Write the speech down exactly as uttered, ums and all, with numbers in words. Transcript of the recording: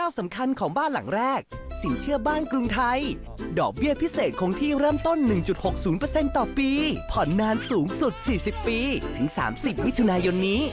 าวสำคัญของบ้านหลังแรกสินเชื่อบ้านกรุงไทยดอกเบี้ยพิเศษคงที่เริ่มต้น หนึ่งจุดหกศูนย์เปอร์เซ็นต์ ต่อปีผ่อนนานสูงสุดสี่สิบปีถึงสามสิบมิถุนายนนี้